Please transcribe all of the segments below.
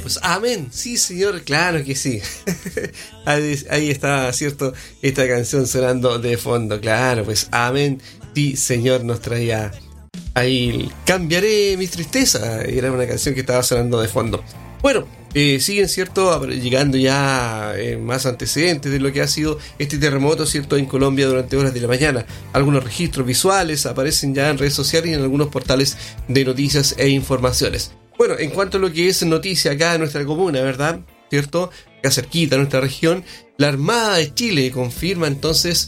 pues amén, sí señor, claro que sí. Ahí está, ¿cierto? Esta canción sonando de fondo, claro, pues amén, sí señor, nos traía ahí Cambiaré mi tristeza, era una canción que estaba sonando de fondo. Bueno, siguen, ¿cierto?, llegando ya más antecedentes de lo que ha sido este terremoto, ¿cierto?, en Colombia durante horas de la mañana. Algunos registros visuales aparecen ya en redes sociales y en algunos portales de noticias e informaciones. Bueno, en cuanto a lo que es noticia acá en nuestra comuna, ¿verdad?, ¿cierto?, acá cerquita, en nuestra región, la Armada de Chile confirma entonces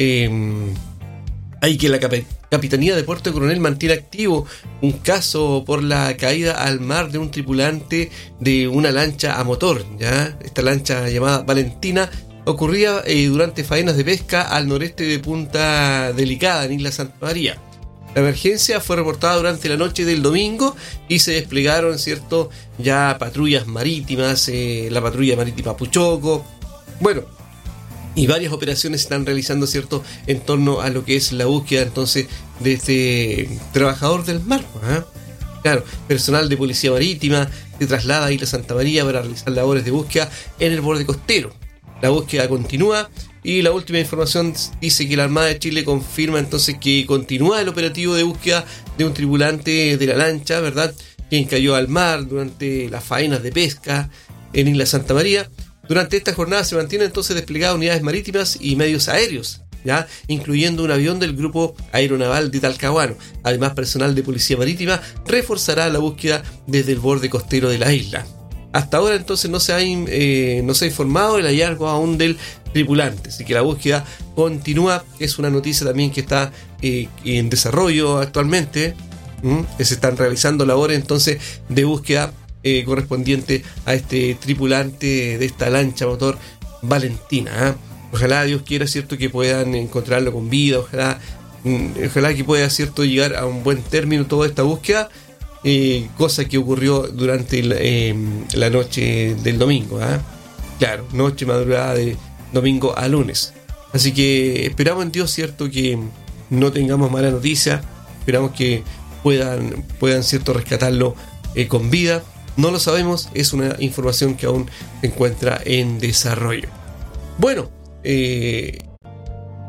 hay que la Capitanía de Puerto Coronel mantiene activo un caso por la caída al mar de un tripulante de una lancha a motor, ¿ya? Esta lancha llamada Valentina ocurría durante faenas de pesca al noreste de Punta Delicada, en Isla Santa María. La emergencia fue reportada durante la noche del domingo y se desplegaron, ¿cierto?, ya patrullas marítimas, la patrulla marítima Puchoco, bueno, y varias operaciones se están realizando, ¿cierto?, en torno a lo que es la búsqueda entonces de este trabajador del mar, ¿eh? Claro, personal de policía marítima se traslada a Isla Santa María para realizar labores de búsqueda en el borde costero. La búsqueda continúa y la última información dice que la Armada de Chile confirma entonces que continúa el operativo de búsqueda de un tripulante de la lancha, ¿verdad?, quien cayó al mar durante las faenas de pesca en Isla Santa María. Durante esta jornada se mantienen entonces desplegadas unidades marítimas y medios aéreos, ¿ya?, incluyendo un avión del Grupo Aeronaval de Talcahuano. Además, personal de Policía Marítima reforzará la búsqueda desde el borde costero de la isla. Hasta ahora entonces no se ha informado el hallazgo aún del tripulante, así que la búsqueda continúa. Es una noticia también que está en desarrollo actualmente. Se están realizando labores entonces de búsqueda correspondiente a este tripulante de esta lancha motor Valentina, ¿eh? Ojalá Dios quiera, ¿cierto?, que puedan encontrarlo con vida, ojalá que pueda, ¿cierto?, llegar a un buen término toda esta búsqueda, cosa que ocurrió durante la noche del domingo, ¿eh? Claro, noche madrugada de domingo a lunes. Así que esperamos en Dios, ¿cierto?, que no tengamos mala noticia, esperamos que puedan, ¿cierto?, rescatarlo con vida. No lo sabemos, es una información que aún se encuentra en desarrollo. Bueno,